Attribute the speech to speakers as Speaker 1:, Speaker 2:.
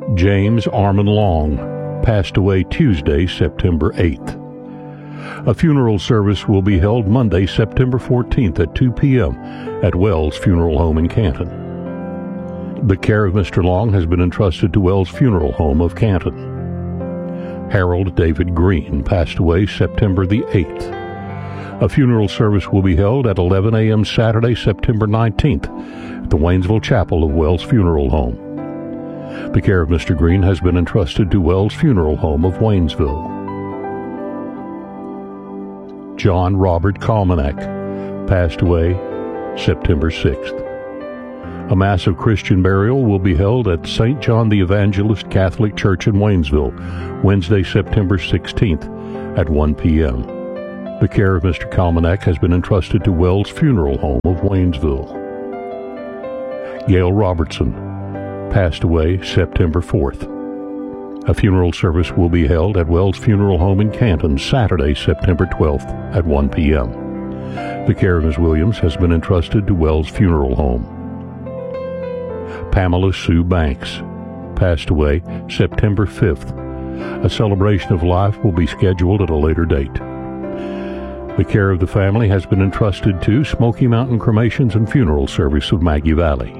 Speaker 1: James Armin Long passed away Tuesday, September 8th. A funeral service will be held Monday, September 14th at 2 p.m. at Wells Funeral Home in Canton. The care of Mr. Long has been entrusted to Wells Funeral Home of Canton. Harold David Green passed away September the 8th. A funeral service will be held at 11 a.m. Saturday, September 19th at the Waynesville Chapel of Wells Funeral Home. The care of Mr. Green has been entrusted to Wells Funeral Home of Waynesville. John Robert Kalmanek passed away September 6th. A mass of Christian burial will be held at St. John the Evangelist Catholic Church in Waynesville, Wednesday, September 16th at 1 p.m. The care of Mr. Kalmanek has been entrusted to Wells Funeral Home of Waynesville. Gail Robertson passed away September 4th. A funeral service will be held at Wells Funeral Home in Canton Saturday, September 12th at 1 p.m. The care of Ms. Williams has been entrusted to Wells Funeral Home. Pamela Sue Banks passed away September 5th. A celebration of life will be scheduled at a later date. The care of the family has been entrusted to Smoky Mountain Cremations and Funeral Service of Maggie Valley.